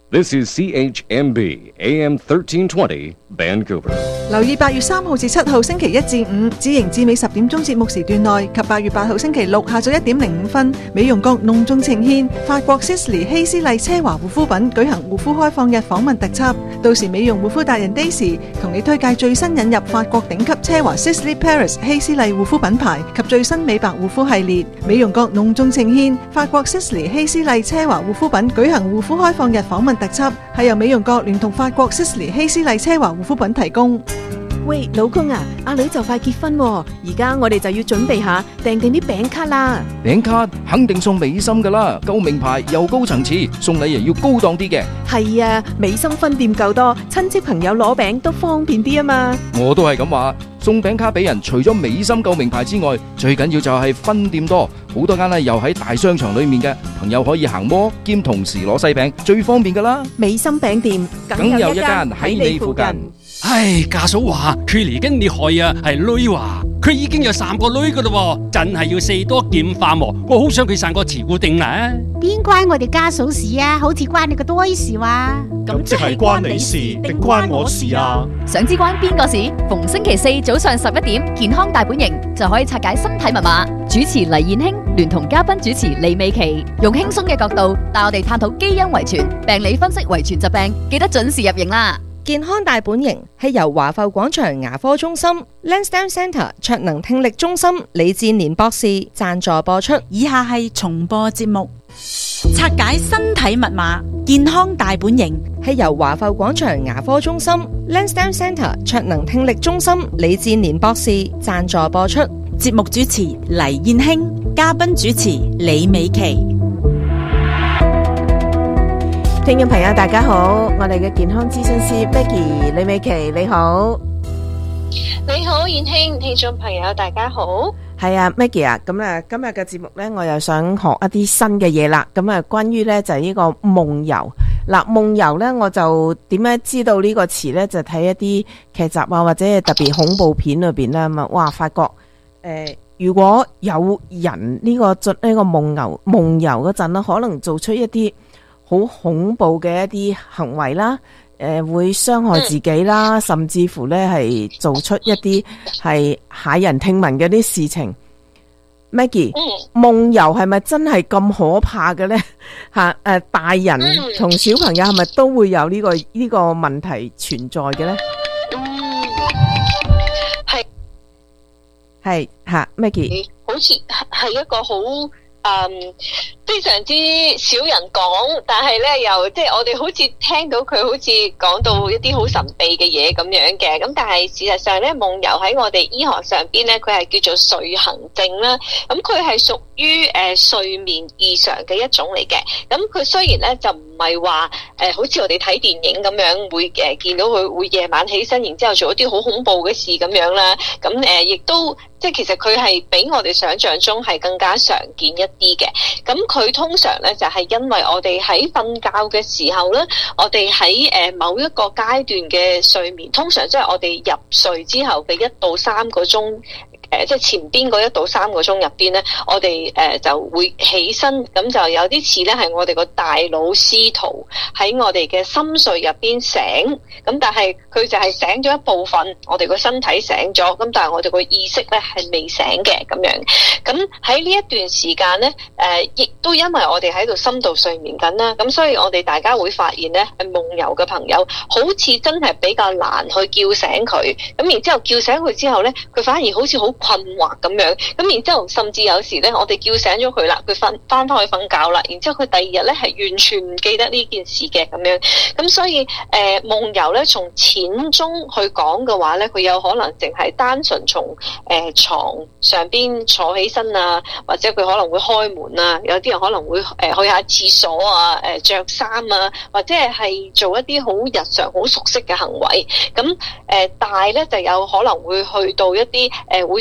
This is CHMB AM 1320 Vancouver。 留意8月3號至7號星期1至5至營至美10點鐘節目時段內及8月8號星期6下晝1點05分，美容閣隆重呈獻法國 Sisley 希斯麗奢華護膚品舉行護膚開放日訪問特輯。到時美容護膚達人 Daisy 同你推介最新引入法國頂級奢華 Sisley Paris 希斯麗護膚品牌及最新美白護膚系列。美容閣隆重呈獻法國 Sisley 希斯麗奢華護膚品舉行護膚開放日訪問特輯，係由美容閣聯同法國 Sisley 希斯麗奢華護膚品提供。 喂，老公啊，阿女就快結婚喎，而家我哋就要準備下訂定啲餅卡啦。 餅卡肯定送美心噶啦，夠名牌又高層次，送禮又要高檔啲嘅。 係啊，美心分店夠多，親戚朋友攞餅都方便啲啊嘛。 我都係咁話，送餅卡俾人，除咗美心夠名牌之外，最緊要就係分店多，好多間又喺大商場裏面嘅，朋友可以行摩兼同時攞西餅，最方便噶啦。 美心餅店梗有一間喺你附近。 唉，家嫂話佢嚟緊你害啊，係女話佢已經有3個女噶啦，真係要四多劍化喎。我好想佢生個慈固定啊！ 邊關我哋家嫂事啊？好似關你個堆事話。 咁即係關你事定關我事啊？ 想知關邊個事？逢星期4早上11點，健康大本營就可以拆解身體密碼。主持黎燕卿聯同嘉賓主持李美琪，用輕鬆嘅角度帶我哋探討基因遺傳、病理分析遺傳疾病，記得準時入營啦！ 健康大本營係由華埠廣場牙科中心、Lansdowne Centre 卓能聽力中心李志年博士贊助播出。 以下係重播節目，拆解身體密碼。健康大本營係由華埠廣場牙科中心、Lansdowne Centre 卓能聽力中心李志年博士贊助播出。 節目主持黎燕卿，嘉賓主持李美琪。 聽眾朋友大家好，我哋嘅健康諮詢師 Becky 李美琪你好。 你好燕卿，聽眾朋友大家好。 係啊 Maggie 啊，咁啊今日嘅節目呢，我又想學一啲新嘅嘢啦。咁啊關於呢就係呢個夢遊。嗱，夢遊呢，我就點樣知道呢個詞呢？就睇一啲劇集啊，或者係特別恐怖片裏邊啦。咁啊，哇，發覺如果有人呢個夢遊嗰陣呢，可能做出一啲好恐怖嘅一啲行為啦，會傷害自己啦，甚至乎呢係做出一啲係駭人聽聞嘅啲事情。Maggie，夢遊係咪真係咁可怕嘅呢？大人同小朋友係咪都會有呢個問題存在嘅呢？係Maggie， 好似係一個好非常之少人講，但係咧又即係我哋好似聽到佢好似講到一啲好神秘嘅嘢咁樣嘅，咁但係事實上咧，夢遊喺我哋醫學上邊咧，佢係叫做睡行症啦。咁佢係屬於睡眠異常嘅一種嚟嘅。咁佢雖然咧就唔係話好似我哋睇電影咁樣會見到佢會夜晚起身，然之後做一啲好恐怖嘅事咁樣啦。咁亦都即係其實佢係比我哋想象中係更加常見一啲嘅。咁佢通常咧就係因為我哋喺瞓覺嘅時候咧，我哋喺某一個階段嘅睡眠，通常即係我哋入睡之後嘅1到3個鐘。即係前邊嗰1到3個鐘入邊咧，我哋就會起身，咁就有啲似咧係我哋個大腦試圖喺我哋嘅深睡入邊醒，咁但係佢就係醒咗一部分，我哋個身體醒咗，咁但係我哋個意識咧係未醒嘅咁樣。咁喺呢一段時間咧，亦都因為我哋喺度深度睡眠緊啦，咁所以我哋大家會發現咧，夢遊嘅朋友好似真係比較難去叫醒佢，咁然之後叫醒佢之後咧，佢反而好似好困惑咁樣，咁然之後甚至有時咧，我哋叫醒咗佢啦，佢翻返去瞓覺啦，然之後佢第二日咧係完全唔記得呢件事嘅咁樣，咁所以夢遊咧從淺中去講嘅話咧，佢有可能淨係單純從床上邊坐起身啊，或者佢可能會開門啊，有啲人可能會去下廁所啊，着衫啊，或者係做一啲好日常好熟悉嘅行為，咁大咧就有可能會去到一啲會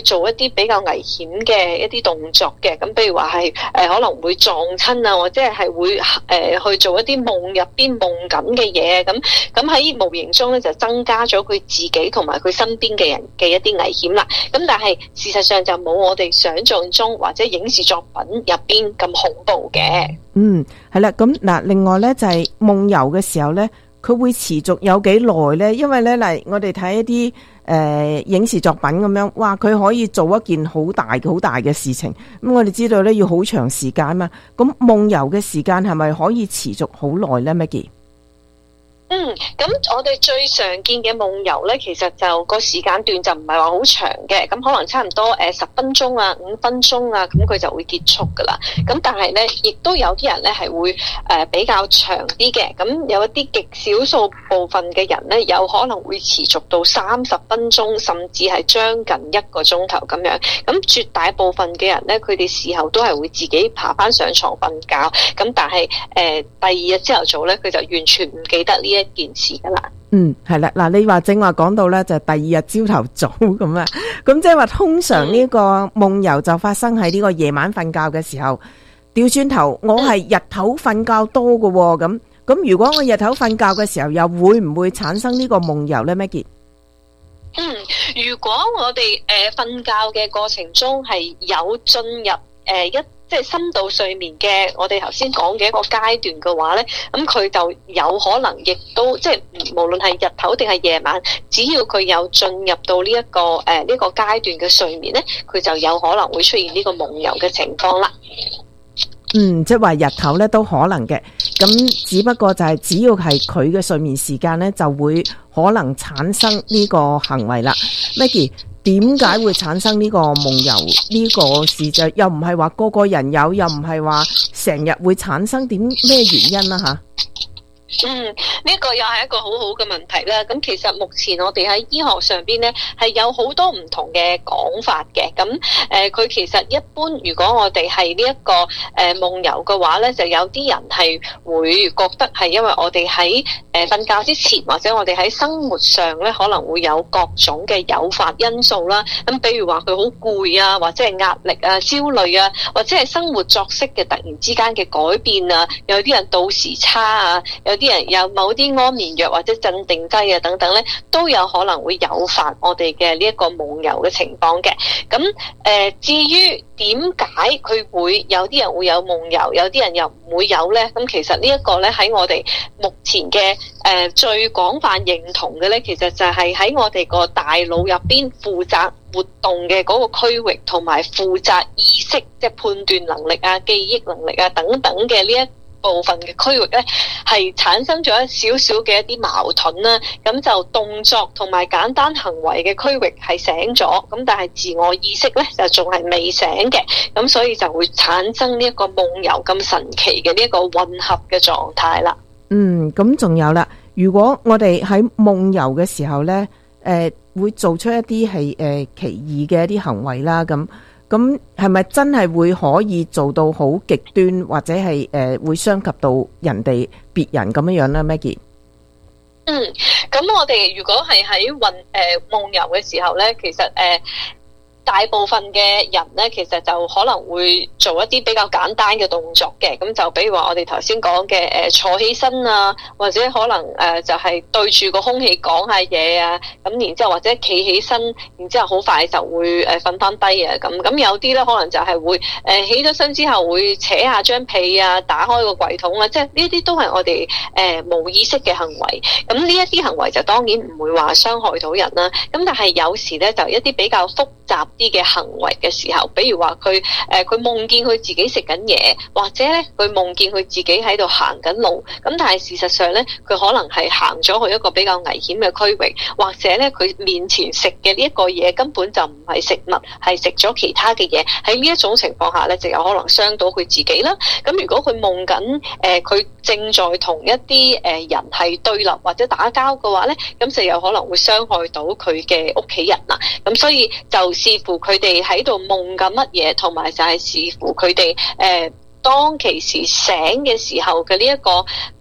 做一啲比較危險嘅一啲動作嘅，咁譬如話係可能會撞親啊，或者係會去做一啲夢入邊夢緊嘅嘢，咁喺無形中咧就增加咗佢自己同埋佢身邊嘅人嘅一啲危險啦。咁但係事實上就冇我哋想象中或者影視作品入邊咁恐怖嘅。 係啦，咁嗱，另外咧就係夢遊嘅時候咧，佢會持續有幾耐咧？因為咧嚟我哋睇一啲影視作品咁樣，哇，佢可以做一件好大嘅事情。咁我哋知道咧要好長時間嘛。咁夢遊嘅時間係咪可以持續好耐咧 ，Maggie？ 咁我哋最常見嘅夢遊咧，其實就個時間段就唔係話好長嘅，咁可能差唔多10分鐘啊、5分鐘啊，咁佢就會結束噶啦。咁但係咧，亦都有啲人咧係會比較長啲嘅，咁有一啲極少數部分嘅人咧，有可能會持續到30分鐘，甚至係將近1個鐘頭咁樣。咁絕大部分嘅人咧，佢哋事後都係會自己爬翻上床瞓覺，咁但係第二日朝頭早咧，佢就完全唔記得呢一件事噶啦。 係啦，嗱，你正話講到咧，就第二日朝頭早咁啊，咁即係話通常呢個夢遊就發生喺呢個夜晚瞓覺嘅時候。調轉頭，我係日頭瞓覺多嘅，咁如果我日頭瞓覺嘅時候，又會唔會產生呢個夢遊咧？Maggie？ 如果我哋瞓覺嘅過程中係有進入即係深度睡眠嘅，我哋頭先講嘅一個階段嘅話咧，咁佢就有可能亦都即係無論係日頭定係夜晚，只要佢有進入到呢一個呢個階段嘅睡眠咧，佢就有可能會出現呢個夢遊嘅情況啦。 即係話日頭咧都可能嘅，咁只不過就係只要係佢嘅睡眠時間咧，就會可能產生呢個行為啦。Maggie， 點解會產生呢個夢遊呢個事？就又唔係話個個人有，又唔係話成日會產生，點咩原因啦吓？ 呢個又係一個好好嘅問題啦。咁其實目前我哋喺醫學上邊咧係有好多唔同嘅講法嘅。咁佢其實一般如果我哋係呢一個夢遊嘅話咧，就有啲人係會覺得係因為我哋喺瞓覺之前，或者我哋喺生活上咧可能會有各種嘅誘發因素啦。咁比如話佢好攰啊，或者係壓力啊、焦慮啊，或者係生活作息嘅突然之間嘅改變啊，有啲人到時差啊，有啲人有某啲安眠藥或者鎮定劑啊等等咧，都有可能會誘發我哋嘅呢一個夢遊嘅情況嘅。咁至於點解佢會有啲人會有夢遊，有啲人又唔會有咧？咁其實呢一個咧喺我哋目前嘅最廣泛認同嘅咧，其實就係喺我哋個大腦入邊負責活動嘅嗰個區域，同埋負責意識，即係判斷能力啊、記憶能力啊等等嘅呢一部分嘅區域咧，係產生咗一少少嘅一啲矛盾啦。咁就動作同埋簡單行為嘅區域係醒咗，咁但係自我意識咧就仲係未醒嘅，咁所以就會產生呢一個夢遊咁神奇嘅呢一個混合嘅狀態啦。 咁仲有啦，如果我哋喺夢遊嘅時候咧，會做出一啲係奇異嘅一啲行為啦，咁係咪真係會可以做到好極端，或者係會傷及到人哋別人咁樣樣咧 ，Maggie？ 咁我哋如果係喺夢遊嘅時候咧，其實大部分嘅人咧，其實就可能會做一啲比較簡單嘅動作嘅，咁就比如話我哋頭先講嘅坐起身啊，或者可能就係對住個空氣講下嘢啊，咁然之後或者企起身，然之後好快就會瞓翻低啊，咁有啲咧可能就係會起咗身之後會扯下張被啊，打開個櫃桶啊，即係呢啲都係我哋冇意識嘅行為。咁呢一啲行為就當然唔會話傷害到人啦。咁但係有時咧就一啲比較複雜啲嘅行為嘅時候，比如話佢夢見佢自己食緊嘢，或者咧佢夢見佢自己喺度行緊路，咁但係事實上咧佢可能係行咗去一個比較危險嘅區域，或者咧佢面前食嘅呢一個嘢根本就唔係食物，係食咗其他嘅嘢。喺呢一種情況下咧，就有可能傷到佢自己啦。咁如果佢夢緊佢正在同一啲人係對立或者打交嘅話咧，咁就有可能會傷害到佢嘅屋企人啦。咁所以就視乎佢哋喺度夢緊乜嘢，同埋就係視乎佢哋當其時醒嘅時候嘅呢一個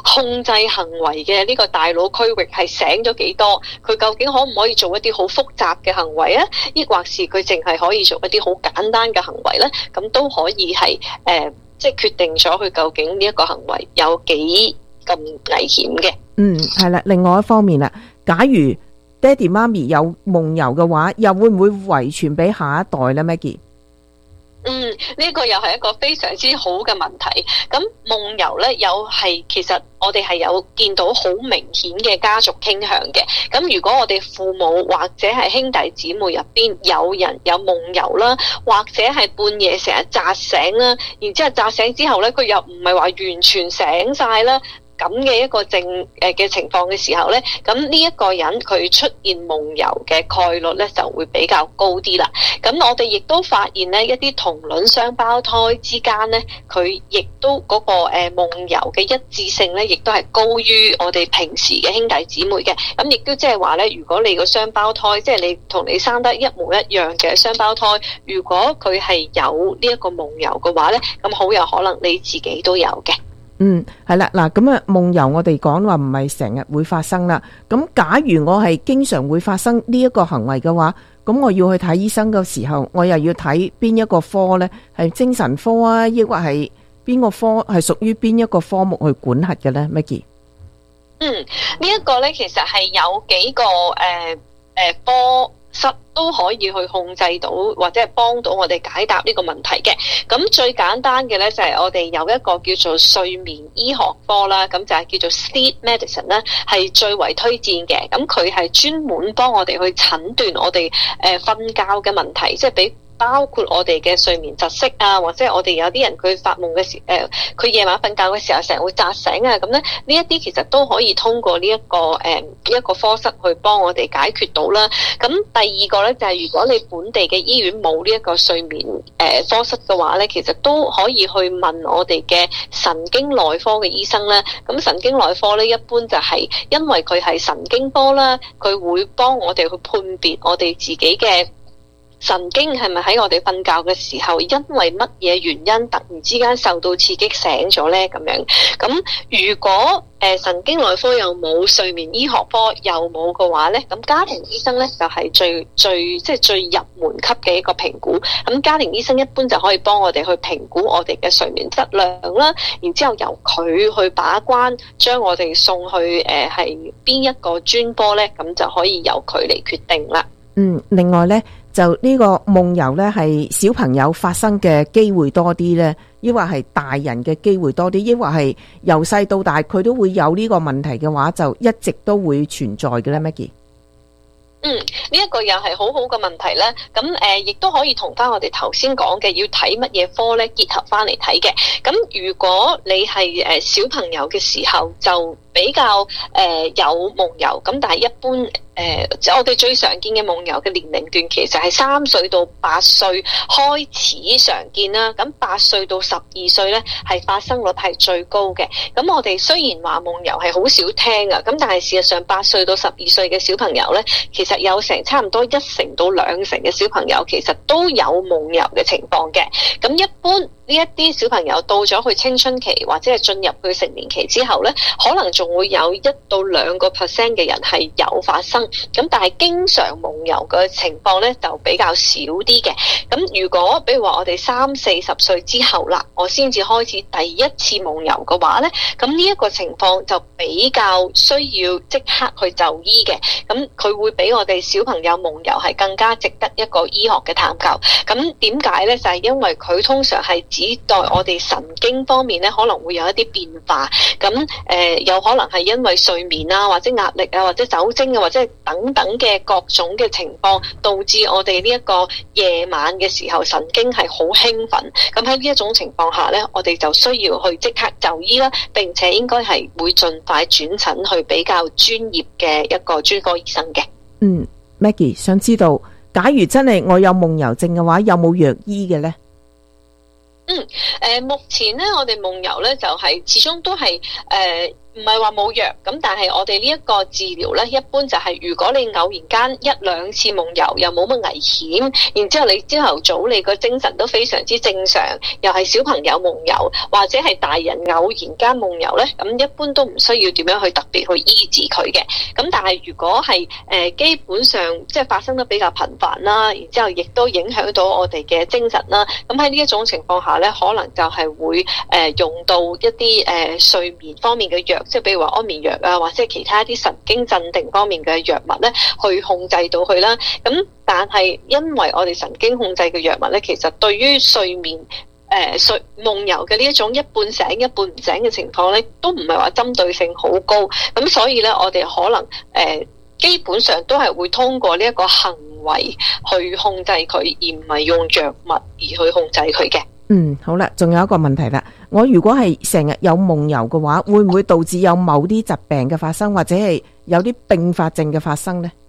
控制行為嘅呢個大腦區域係醒咗幾多，佢究竟可唔可以做一啲好複雜嘅行為啊？抑或是佢淨係可以做一啲好簡單嘅行為咧？咁都可以係即係決定咗佢究竟呢一個行為有幾咁危險嘅。 係啦。另外一方面啦，假如爹哋媽咪有夢遊嘅話，又會唔會遺傳俾下一代咧 ？Maggie？ 呢個又係一個非常之好嘅問題。咁夢遊咧，其實我哋係有見到好明顯嘅家族傾向嘅。咁如果我哋父母或者係兄弟姊妹入邊有人有夢遊啦，或者係半夜成日扎醒啦，然之後扎醒之後咧，佢又唔係話完全醒晒啦。咁嘅一個嘅情況嘅時候咧，咁呢一個人佢出現夢遊嘅概率咧就會比較高啲啦。咁我哋亦都發現咧，一啲同卵雙胞胎之間咧，佢亦都嗰個夢遊嘅一致性咧，亦都係高於我哋平時嘅兄弟姊妹嘅。咁亦都即係話咧，如果你個雙胞胎，即係你同你生得一模一樣嘅雙胞胎，如果佢係有呢一個夢遊嘅話咧，咁好有可能你自己都有嘅。 係啦，嗱，咁啊，夢遊我哋講話唔係成日會發生啦。咁假如我係經常會發生呢一個行為嘅話，咁我要去睇醫生嘅時候，我又要睇邊一個科呢？係精神科啊，抑或係邊個科係屬於邊一個科目去管轄嘅呢？ Maggie？ 呢一個呢，其實係有幾個科室都可以去控制到，或者係幫到我哋解答呢個問題嘅。咁最簡單嘅呢，就係我哋有一個叫做睡眠醫學科啦，咁就係叫做 Sleep Medicine 啦，係最為推薦嘅。咁佢係專門幫我哋去診斷我哋瞓覺嘅問題，即係包括我哋嘅睡眠窒息啊，或者我哋有啲人佢發夢嘅時佢夜晚瞓覺嘅時候成日會扎醒啊，咁咧呢一啲其實都可以通過呢一個科室去幫我哋解決到啦。咁第二個咧就係如果你本地嘅醫院冇呢一個睡眠科室嘅話咧，其實都可以去問我哋嘅神經內科嘅醫生啦。咁神經內科咧一般就係因為佢係神經科啦，佢會幫我哋去判別我哋自己嘅神經係咪喺我哋瞓覺嘅時候，因為乜嘢原因突然之間受到刺激醒咗呢？咁樣咁如果神經內科又冇，睡眠醫學科又冇嘅話呢，咁家庭醫生呢就係最入門級嘅一個評估。咁家庭醫生一般就可以幫我哋去評估我哋嘅睡眠質量啦，然之後由佢去把關，將我哋送去係邊一個專科呢，咁就可以由佢嚟決定啦。 另外呢，就呢個夢遊呢係小朋友發生嘅機會多啲呢，抑或係大人嘅機會多啲，抑或係由細到大佢都會有呢個問題嘅話，就一直都會存在嘅呢？ Maggie？ 呢一個又係好好嘅問題咧。咁亦都可以同翻我哋頭先講嘅要睇乜嘢科咧結合翻嚟睇嘅。咁如果你係小朋友嘅時候，就比較有夢遊，咁但係一般我哋最常見嘅夢遊嘅年齡段其實係3歲到8歲開始常見啦。咁8歲到12歲咧係發生率係最高嘅。咁我哋雖然話夢遊係好少聽啊，咁但係事實上8歲到12歲嘅小朋友咧，其實有成差唔多1成到2成嘅小朋友其實都有夢遊嘅情況嘅。咁一般呢一啲小朋友到咗去青春期或者係進入去成年期之後咧，可能仲會有1到2%嘅人係有發生。咁但係經常夢遊嘅情況咧就比較少啲嘅。咁如果比如話我哋30-40歲之後啦，我先至開始第一次夢遊嘅話咧，咁呢一個情況就比較需要即刻去就醫嘅。咁佢會比我哋小朋友夢遊係更加值得一個醫學嘅探究。咁點解咧？就係因為佢通常係指代我哋神經方面咧可能會有一啲變化。咁有可能係因為睡眠啊，或者壓力啊，或者酒精啊，或者等等嘅各種嘅情況，導致我哋呢一個夜晚嘅時候神經係好興奮。咁喺呢一種情況下咧，我哋就需要去即刻就醫啦，並且應該係會盡快轉診去比較專業嘅一個專科醫生嘅。 Maggie 想知道，假如真係我有夢遊症嘅話，有冇藥醫嘅呢？ 目前咧，我哋夢遊咧就係始終都係唔係話冇藥，咁但係我哋呢一個治療呢，一般就係如果你偶然間一兩次夢遊又冇乜危險，然之後你朝頭早你個精神都非常之正常，又係小朋友夢遊或者係大人偶然間夢遊呢，咁一般都唔需要點樣去特別去醫治佢嘅。咁但係如果係基本上即係發生得比較頻繁啦，然之後亦都影響到我哋嘅精神啦，咁喺呢一種情況下呢，可能就係會用到一啲睡眠方面嘅藥。即係比如話安眠藥啊，或者係其他啲神經鎮定方面嘅藥物咧，去控制到佢啦。咁但係因為我哋神經控制嘅藥物咧，其實對於睡眠夢遊嘅呢一種一半醒一半唔醒嘅情況咧，都唔係話針對性好高。咁所以咧，我哋可能基本上都係會通過呢一個行為去控制佢，而唔係用藥物而去控制佢嘅。 好啦，仲有一個問題啦。我如果係成日有夢遊嘅話，會唔會導致有某啲疾病嘅發生，或者係有啲併發症嘅發生呢？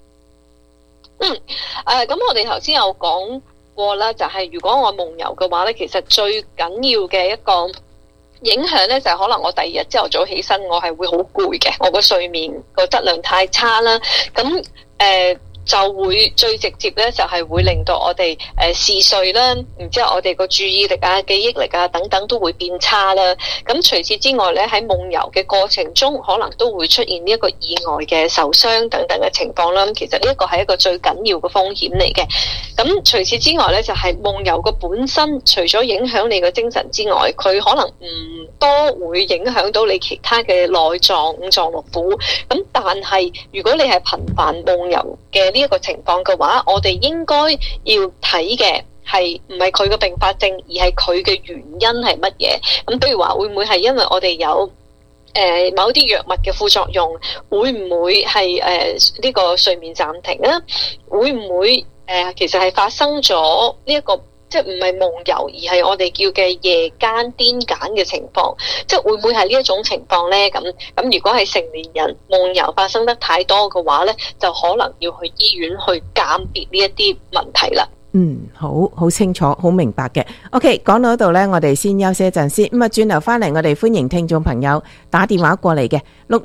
咁我哋頭先有講過啦，就係如果我夢遊嘅話咧，其實最緊要嘅一個影響咧，就係可能我第二日朝頭早起身，我係會好攰嘅，我個睡眠個質量太差啦。咁就會最直接咧，就係會令到我哋嗜睡啦，然之後我哋個注意力啊、記憶力啊等等都會變差啦。咁除此之外咧，喺夢遊嘅過程中，可能都會出現呢一個意外嘅受傷等等嘅情況啦。咁其實呢一個係一個最緊要嘅風險嚟嘅。咁除此之外咧，就係夢遊嘅本身，除咗影響你嘅精神之外，佢可能唔多會影響到你其他嘅內臟、五臟六腑。咁但係如果你係頻繁夢遊嘅呢一個情況嘅話，我哋應該要睇嘅係唔係佢嘅併發症，而係佢嘅原因係乜嘢。咁比如話會唔會係因為我哋有某啲藥物嘅副作用，會唔會係呢個睡眠暫停啊？會唔會其實係發生咗呢一個即係唔係夢遊，而係我哋叫嘅夜間癲癇嘅情況，即係會唔會係呢一種情況呢？咁如果係成年人夢遊發生得太多嘅話呢，就可能要去醫院去鑑別呢一啲問題啦。 好清楚，好明白嘅。OK， 講到呢度呢，我哋先休息一陣先。咁啊，轉頭翻嚟，我哋歡迎聽眾朋友打電話過嚟嘅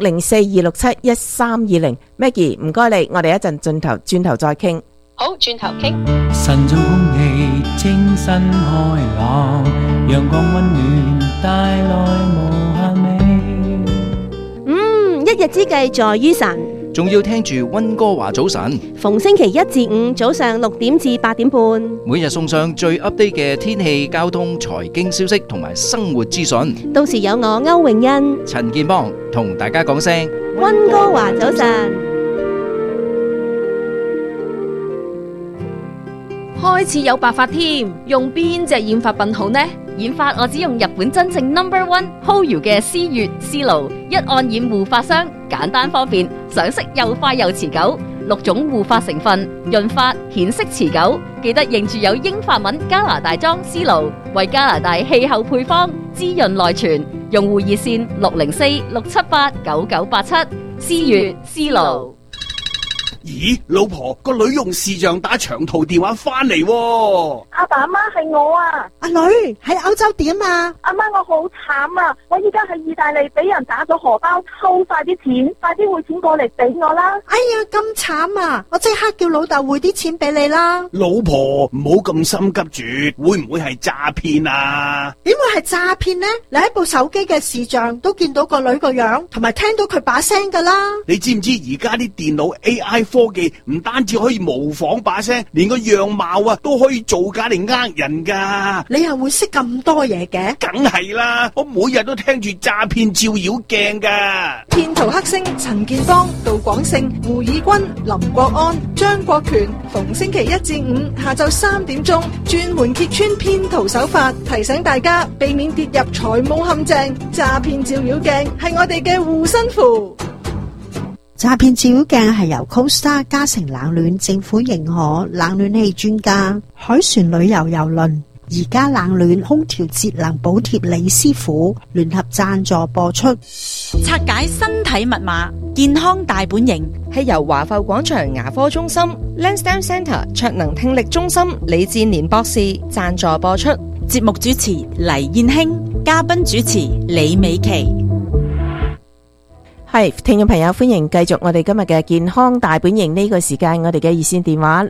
604-267-1320。Maggie， 唔該你，我哋一陣轉頭再傾。 好，轉頭傾。 晨早空氣清新開朗，陽光溫暖帶來無限美。 一日之計在於晨， 仲要聽住溫哥華早晨， 逢星期一至五早上6點至8點半， 每日送上最 update 嘅天氣、交通、財經消息同埋生活資訊。 到時有我歐永欣、 陳建邦同大家講聲溫哥華早晨。 開始有白髮添，用邊隻染髮品好呢？染髮我只用日本真正 No.1 Hoyu 嘅絲月絲露一按染護髮霜，簡單方便，上色又快又持久，6種護髮成分，潤髮顯色持久。記得認住有英法文加拿大裝絲露，為加拿大氣候配方，滋潤內存。用戶熱線604-678-9987，絲月絲露。 咦，老婆，個女用視像打長途電話翻嚟喎。 阿爸阿媽係我啊。阿女喺歐洲點啊？阿媽我好慘啊，我依家喺意大利俾人打咗荷包，偷晒啲錢，快啲匯錢過嚟俾我啦。 哎呀，咁慘啊，我即刻叫老豆匯啲錢俾你啦。 老婆唔好咁心急住，會唔會係詐騙啊？ 點會係詐騙呢？你喺部手機嘅視像都見到個女個樣，同埋聽到佢把聲噶啦。 你知唔知而家啲電腦 AI科技唔單止可以模仿把聲，連個樣貌啊都可以造假嚟呃人噶。 你又會識咁多嘢嘅？ 梗係啦，我每日都聽住詐騙照妖鏡噶。 騙徒黑星陳建邦、杜廣勝、胡以軍、林國安、張國權，逢星期一至五下晝3點鐘，專門揭穿騙徒手法，提醒大家避免跌入財務陷阱。詐騙照妖鏡係我哋嘅護身符。 詐騙照妖鏡係由 Costa 嘉誠冷暖政府認可冷暖氣專家海船旅遊郵輪而家冷暖空調節能補貼李師傅聯合贊助播出。 拆解身體密碼，健康大本營係由華埠廣場牙科中心 Lansdowne Centre 卓能聽力中心李志年博士贊助播出。 節目主持黎燕卿，嘉賓主持李美琪。 係聽眾朋友，歡迎繼續我哋今日嘅健康大本營。呢個時間我哋嘅熱線電話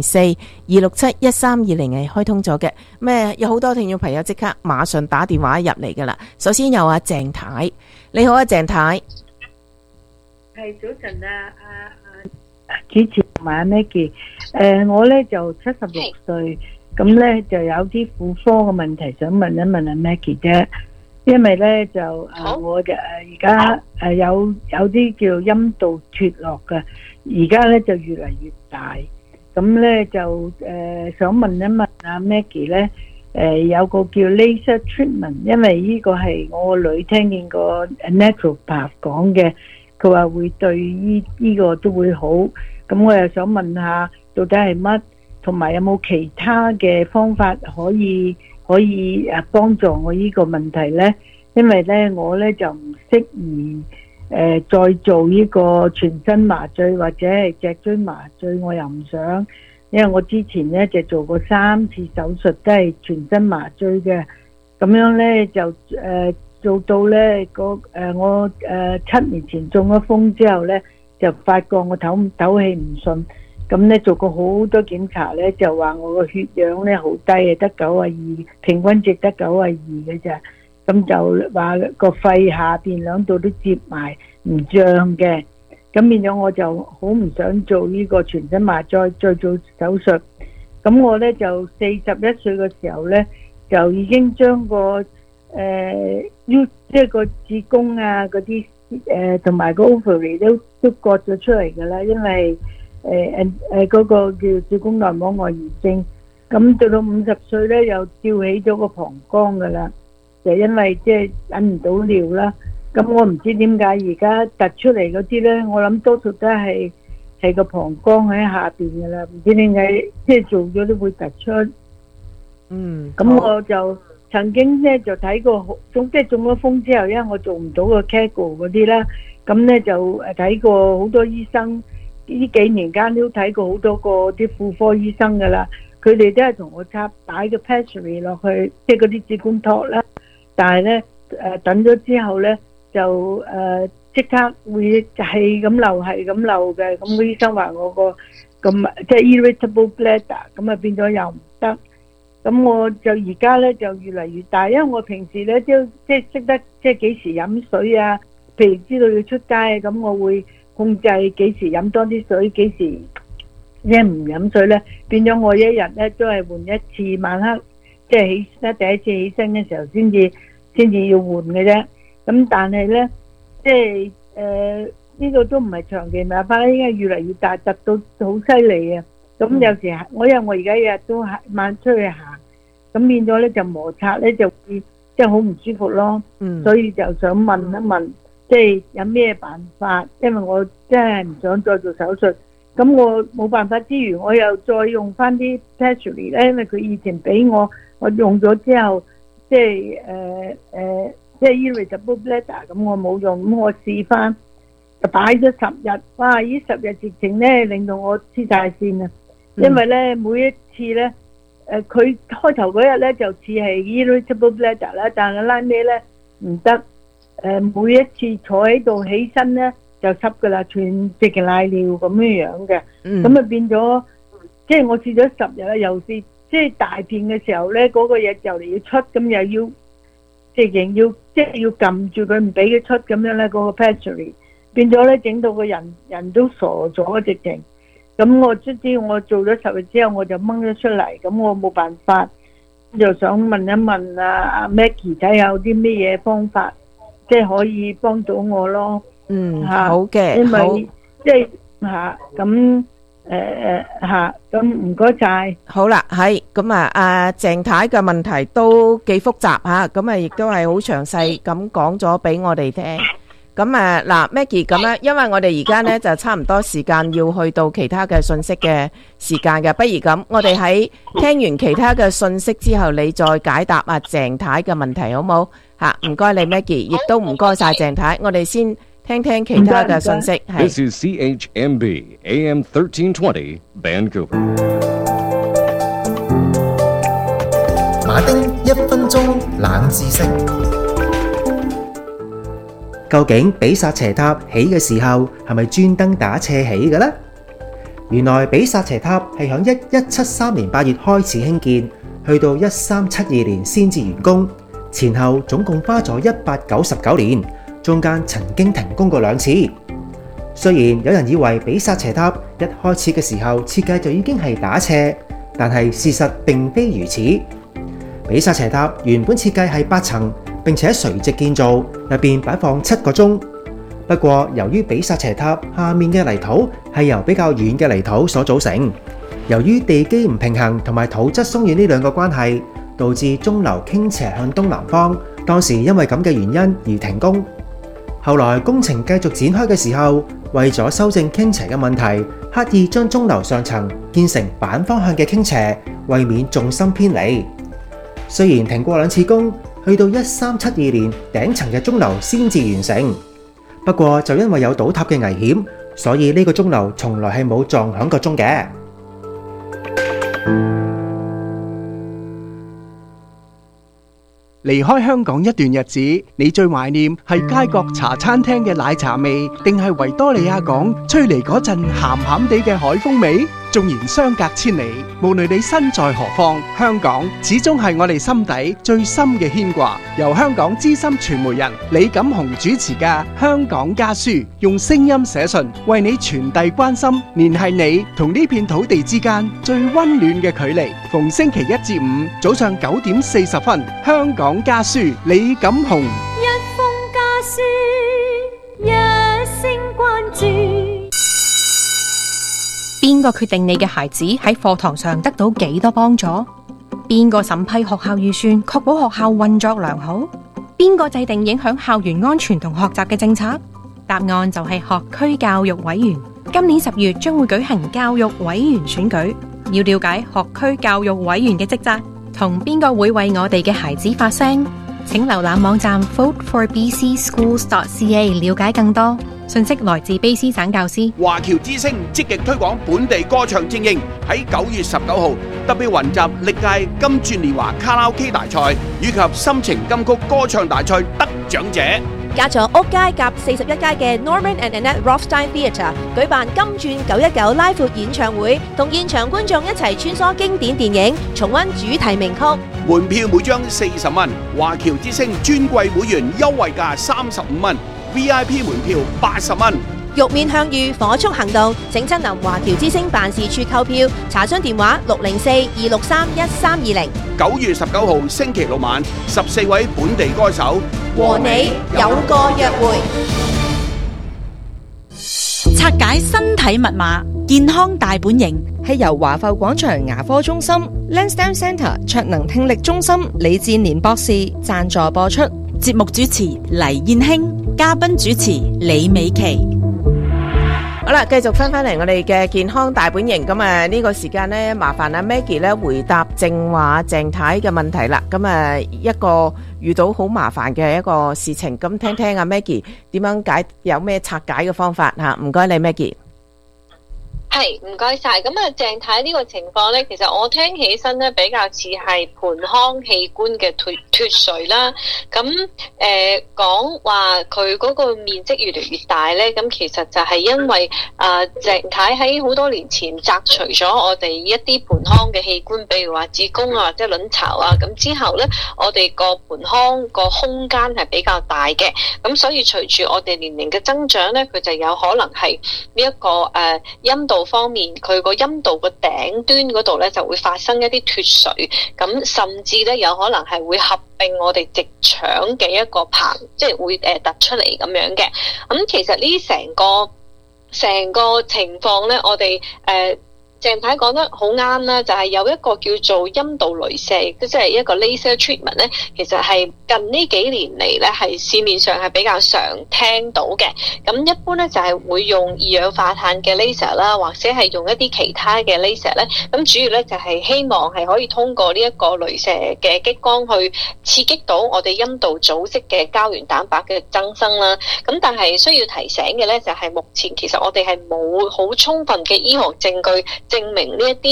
604-267-1320係開通咗嘅。咩有好多聽眾朋友即刻馬上打電話入嚟噶啦。首先有阿鄭太，你好啊，鄭太。 係早晨啊，主持同埋阿 Maggie， 我咧就76歲，咁咧就有啲婦科嘅問題想問一問阿 Maggie 啫。因為咧就我就而家有啲叫陰道脫落嘅，而家咧就越嚟越大，咁咧就想問一問阿 Maggie 咧，有個叫 laser treatment， 因為呢個係我個女聽見個 naturopath 講嘅，佢話會對呢個都會好，咁我又想問下到底係乜，同埋有冇其他嘅方法可以幫助我呢個問題呢？因為呢我呢就唔適宜再做呢個全身麻醉或者係脊椎麻醉，我又唔想，因為我之前呢就做過3次手術都係全身麻醉嘅，咁樣呢就做到呢我7年前中咗風之後呢，就發覺我唞氣唔順。咁咧做過好多檢查咧，就話我個血氧咧好低啊，得92，平均值得92嘅咋。咁就話個肺下邊兩度都接埋，唔脹嘅。咁變咗我就好唔想做呢個全身麻醉，再做手術。咁我咧就41歲嘅時候咧，就已經將個即係個子宮啊嗰啲同埋個 ovary 都割咗出嚟㗎啦，因為嗰個叫子宮內膜外移症，咁到50歲咧又吊起咗個膀胱噶啦，就因為即係忍唔到尿啦。咁我唔知點解而家突出嚟嗰啲咧，我諗多數都係個膀胱喺下邊噶啦，唔知點解即係做咗都會突出。咁我就曾經咧就睇過即係中咗風之後，因為我做唔到個 Kegel 嗰啲啦，咁咧就睇過好多醫生。呢幾年間都睇過好多個啲婦科醫生噶啦，佢哋都係同我擺個 pessary 落去，即係嗰啲子宮托啦。但係咧等咗之後咧就即刻會係咁漏嘅。咁個醫生話我個咁即係 irritable bladder， 咁啊變咗又唔得。咁我就而家咧就越嚟越大，因為我平時咧都即係識得即係幾時飲水啊，譬如知道要出街，咁我會控制幾時飲多啲水，幾時即係唔飲水咧，變咗我一日咧都係換一次，晚黑即係起身第一次起身嘅時候先至要換嘅啫。咁但係咧即係呢個都唔係長期麻煩，應該越嚟越大，突到好犀利啊！咁有時因為我而家日日都晚出去行，咁變咗咧就摩擦咧就會即係好唔舒服咯。所以就想問一問。即係有咩辦法？因為我真係唔想再做手術，咁我冇辦法之餘，我又再用翻啲 pessary 咧，因為佢以前俾我用咗之後，即係irritable bladder， 咁我冇用，咁我試翻就擺咗10日，哇！呢10日直情咧令到我黐晒線啊！因為咧每一次咧，佢開頭嗰日咧就似係 irritable bladder 啦，但係拉尾咧唔得。每一次坐喺度起身咧就濕噶啦，全直情瀨尿咁樣嘅，咁啊變咗，即係我試咗10日啦，又試即係大便嘅時候咧，嗰個嘢就嚟要出，咁又要直情要即係要撳住佢唔俾佢出咁樣咧，嗰個 pessary 變咗咧整到個人都傻咗直情，咁我卒之我做咗10日之後我就掹咗出嚟，咁我冇辦法，就想問一問阿 Maggie 睇下有啲咩嘢方法。即係可以幫到我咯， 好嘅， 因為即係咁咁唔該晒。 好啦，係咁啊，阿鄭太嘅問題都幾複雜吓，咁啊亦都係好詳細咁講咗俾我哋聽。咁啊嗱 ，Maggie 咁樣，因為我哋而家咧就差唔多時間要去到其他嘅信息嘅時間嘅，不如咁，我哋喺聽完其他嘅信息之後，你再解答阿鄭太嘅問題好冇？吓，唔該你 Maggie， 亦都唔該晒鄭太，我哋先聽聽其他嘅信息。 This is CHMB AM 1320 Vancouver。 馬丁1分鐘冷知識。 究竟比薩斜塔起嘅時候係咪專登打斜起嘅呢？原來比薩斜塔係響1173年8月開始興建，去到1372年先至完工，前後總共花咗199年，中間曾經停工過2次。雖然有人以為比薩斜塔一開始嘅時候設計就已經係打斜，但係事實並非如此。比薩斜塔原本設計係8層，並且垂直建造，入邊擺放7個鐘。不過由於比薩斜塔下面嘅泥土係由比較軟嘅泥土所組成，由於地基唔平衡同埋土質鬆軟呢兩個關係，導致鐘樓傾斜向東南方。當時因為咁嘅原因而停工。後來工程繼續展開嘅時候，為咗修正傾斜嘅問題，刻意將鐘樓上層建成反方向嘅傾斜，為免重心偏離。雖然停過2次工，去到1372年頂層嘅鐘樓先至完成。不過就因為有倒塌嘅危險，所以呢個鐘樓從來係冇撞響過鐘嘅。 離開香港一段日子，你最懷念係街角茶餐廳嘅奶茶味，定係維多利亞港吹嚟嗰陣鹹鹹地嘅海風味？縱然相隔千里，無論你身在何方，香港始終係我哋心底最深嘅牽掛。由香港資深傳媒人李錦雄主持嘅《香港家書》，用聲音寫信，為你傳遞關心，聯繫你同呢片土地之間最溫暖嘅距離。逢星期1至5早上9點40分，《香港家書》李錦雄。 一封家書，一聲關注。邊個決定你嘅孩子喺課堂上得到幾多幫助？邊個審批學校預算，確保學校運作良好？邊個制定影響校園安全同學習嘅政策？答案就係學區教育委員。今年10月將會舉行教育委員選舉，要了解學區教育委員嘅職責，同邊個會為我哋嘅孩子發聲？請瀏覽網站 voteforbcschools.ca 了解更多。信息來自卑詩省教師。 華僑之聲積極推廣本地歌唱精英，喺9月19號特別雲集歷屆金鑽年華卡拉 OK 大賽以及心情金曲歌唱大賽得獎者。 加咗屋街夾41街嘅 Norman and Annette Rothstein Theatre 舉辦金鑽919拉闊演唱會，同現場觀眾一齊穿梭經典電影，重溫主題名曲。 門票每張40蚊，華僑之聲尊貴會員優惠價35蚊。VIP 門票80蚊。 玉面向御火速行動，請親臨華僑之聲辦事處購票，查詢電話604-263-1320。 9月19號星期六晚，14位本地歌手和你有個約會。 拆解身體密碼，健康大本營係由華埠廣場牙科中心 Lansdowne Centre 卓能聽力中心李志年博士贊助播出。 節目主持黎燕興，嘉賓主持李美琪。 好啦，繼續翻嚟我哋嘅健康大本營。咁啊呢個時間呢，麻煩阿 Maggie 咧回答正話鄭太嘅問題啦。咁啊一個遇到好麻煩嘅一個事情，咁聽聽阿 Maggie 點樣解，有咩拆解嘅方法吓？唔該你 Maggie。 係，唔該晒。咁啊，鄭太呢個情況咧，其實我聽起身咧比較似係盆腔器官嘅脫垂啦。咁講話佢嗰個面積越嚟越大咧，咁其實就係因為鄭太喺好多年前摘除咗我哋一啲盆腔嘅器官，比如話子宮啊或者卵巢啊，咁之後咧我哋個盆腔個空間係比較大嘅，咁所以隨住我哋年齡嘅增長咧，佢就有可能係呢一個陰道方面，佢個陰道個頂端嗰度咧就會發生一啲脫垂，咁甚至咧有可能係會合併我哋直腸嘅一個棚，即係會突出嚟咁樣嘅。咁其實呢成個情況咧，我哋鄭太講得好啱啦，就係有一個叫做陰道雷射，即係一個 laser treatment 咧，其實係近呢幾年嚟咧係市面上係比較常聽到嘅。咁一般咧就係會用二氧化碳嘅 laser 啦，或者係用一啲其他嘅 laser 咧。咁主要咧就係希望係可以通過呢一個雷射嘅激光去刺激到我哋陰道組織嘅膠原蛋白嘅增生啦。咁但係需要提醒嘅咧就係目前其實我哋係冇好充分嘅醫學證據證明呢一啲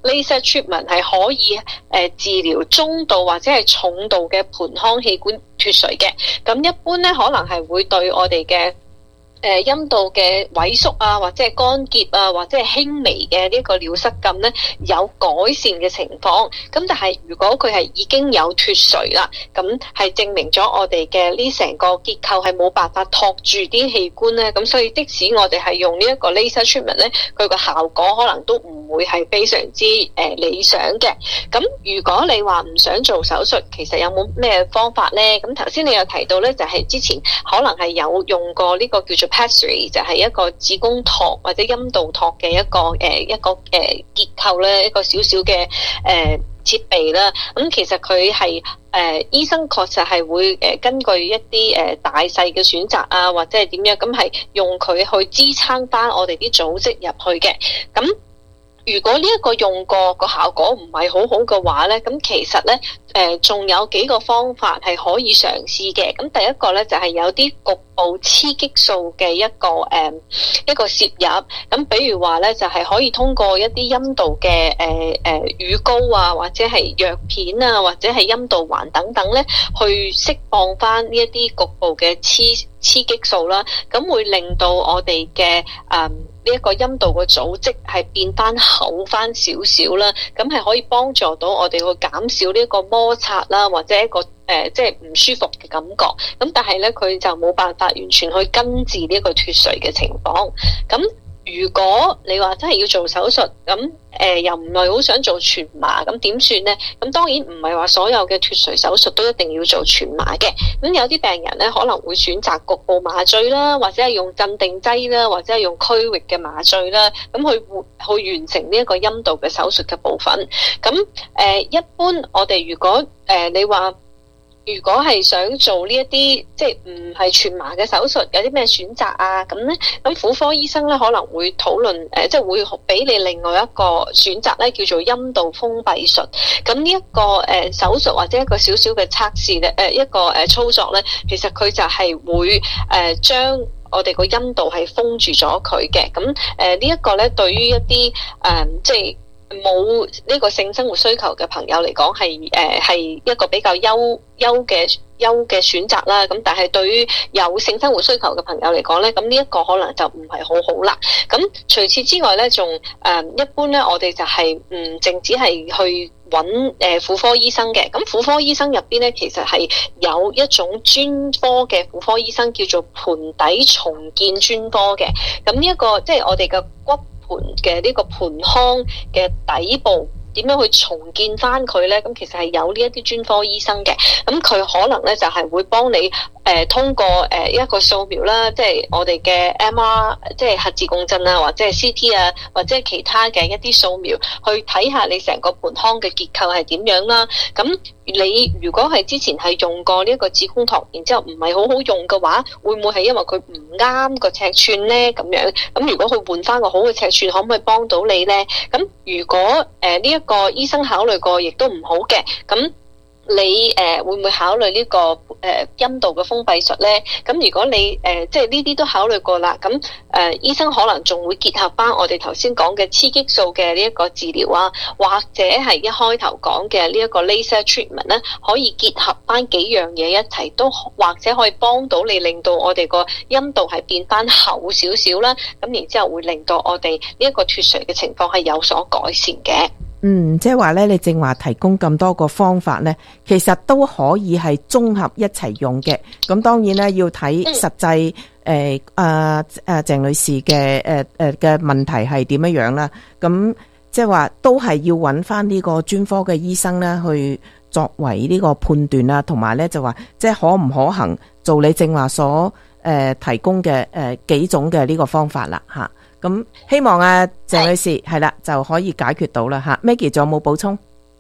laser treatment 係可以治療中度或者係重度嘅盆腔器官脫垂嘅。咁一般咧可能係會對我哋嘅陰道嘅萎縮啊，或者係乾結啊，或者係輕微嘅呢個尿失禁咧有改善嘅情況。咁但係如果佢係已經有脫垂啦，咁係證明咗我哋嘅呢成個結構係冇辦法托住啲器官咧。咁所以即使我哋係用呢一個 laser treatment 咧，佢個效果可能都唔會係非常之理想嘅。咁如果你話唔想做手術，其實有冇咩方法咧？咁頭先你有提到咧，就係之前可能係有用過呢個叫做Pessary 就係一個子宮托或者陰道托嘅一個結構咧，一個小小嘅設備啦。咁其實佢係醫生確實係會根據一啲大細嘅選擇啊，或者係點樣，咁係用佢去支撐翻我哋啲組織入去嘅。咁如果呢一個用過個效果唔係好好嘅話咧，咁其實咧仲有幾個方法係可以嘗試嘅。咁第一個咧就係有啲局部雌激素嘅一個攝入。咁比如話咧就係可以通過一啲陰道嘅乳膏啊，或者係藥片啊，或者係陰道環等等咧，去釋放翻呢一啲局部嘅雌激素啦。咁會令到我哋嘅呢一個陰道嘅組織係變翻厚翻少少啦，咁係可以幫助到我哋去減少呢一個摩擦啦，或者一個即係唔舒服嘅感覺。咁但係咧佢就冇辦法完全去根治呢一個脫垂嘅情況。咁如果你話真係要做手術，咁又唔係好想做全麻，咁點算呢？咁當然唔係話所有嘅脫垂手術都一定要做全麻嘅。咁有啲病人咧可能會選擇局部麻醉啦，或者係用鎮定劑啦，或者係用區域嘅麻醉啦，咁去完成呢一個陰道嘅手術嘅部分。咁一般我哋如果你話如果係想做呢一啲即係唔係全麻嘅手術，有啲咩選擇啊？咁咧，咁婦科醫生咧可能會討論即係會俾你另外一個選擇咧，叫做陰道封閉術。咁呢一個手術或者一個少少嘅測試咧，一個操作咧，其實佢就係會將我哋個陰道係封住咗佢嘅。咁呢一個咧，對於一啲即係冇呢個性生活需求嘅朋友嚟講，係一個比較優嘅選擇啦。咁但係對於有性生活需求嘅朋友嚟講咧，咁呢一個可能就唔係好好啦。咁除此之外咧，仲一般咧，我哋就係唔淨止係去揾婦科醫生嘅。咁婦科醫生入邊咧，其實係有一種專科嘅婦科醫生叫做盆底重建專科嘅。咁呢一個即係我哋嘅骨盆嘅呢個盆腔嘅底部點樣去重建翻佢咧？咁其實係有呢一啲專科醫生嘅。咁佢可能咧就係會幫你通過一個掃描啦，即係我哋嘅 MR， 即係核磁共振啊，或者係 CT 啊，或者係其他嘅一啲掃描，去睇下你成個盆腔嘅結構係點樣啦。咁你如果係之前係用過呢一個子宮托，然之後唔係好好用嘅話，會唔會係因為佢唔啱個尺寸咧？咁樣咁如果佢換翻個好嘅尺寸，可唔可以幫到你咧？咁如果呢一個醫生考慮過，亦都唔好嘅，咁你會唔會考慮呢個陰道嘅封閉術咧？咁如果你即係呢啲都考慮過啦，咁醫生可能仲會結合翻我哋頭先講嘅雌激素嘅呢一個治療啊，或者係一開頭講嘅呢一個 laser treatment 咧，可以結合翻幾樣嘢一齊，都或者可以幫到你，令到我哋個陰道係變翻厚少少啦。咁然之後會令到我哋呢一個脫垂嘅情況係有所改善嘅。 即係話咧，你正話提供咁多個方法咧，其實都可以係綜合一齊用嘅。咁當然咧，要睇實際鄭女士嘅嘅問題係點樣樣啦。咁即係話都係要揾翻呢個專科嘅醫生咧，去作為呢個判斷啦，同埋咧就話即係可唔可行做你正話所提供嘅幾種嘅呢個方法啦吓。咁希望鄭女士係啦就可以解決到啦吓。Maggie 仲有冇補充？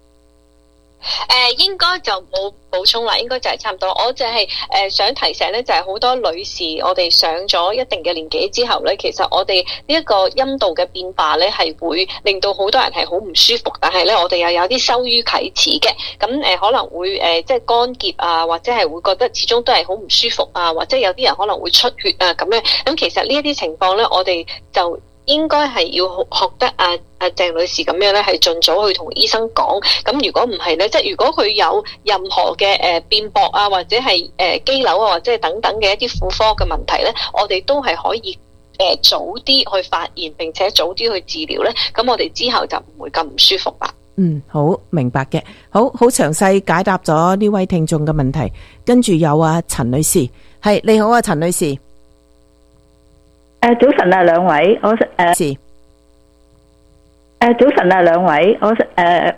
應該就冇補充啦，應該就係差唔多。我就係想提醒咧，就係好多女士，我哋上咗一定嘅年紀之後咧，其實我哋呢一個陰道嘅變化咧，係會令到好多人係好唔舒服，但係咧我哋又有啲羞於啟齒嘅。咁可能會即係乾澀啊，或者係會覺得始終都係好唔舒服啊，或者有啲人可能會出血啊咁樣。咁其實呢一啲情況咧，我哋就應該係要學得阿鄭女士咁樣咧，係盡早去同醫生講。咁如果唔係咧，即係如果佢有任何嘅變薄啊，或者係肌瘤啊，或者係等等嘅一啲婦科嘅問題咧，我哋都係可以早啲去發現，並且早啲去治療咧。咁我哋之後就唔會咁唔舒服啦。 好明白嘅，好詳細解答咗呢位聽眾嘅問題。跟住有陳女士，係你好啊，陳女士。 早晨啊，兩位，早晨啊，兩位，